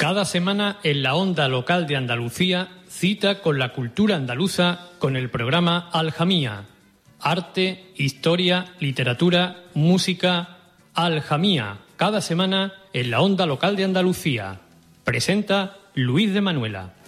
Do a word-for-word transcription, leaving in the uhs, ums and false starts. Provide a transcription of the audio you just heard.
Cada semana en la onda local de Andalucía, cita con la cultura andaluza con el programa Aljamía. Arte, historia, literatura, música. Aljamía, cada semana en la onda local de Andalucía. Presenta Luis de Manuela.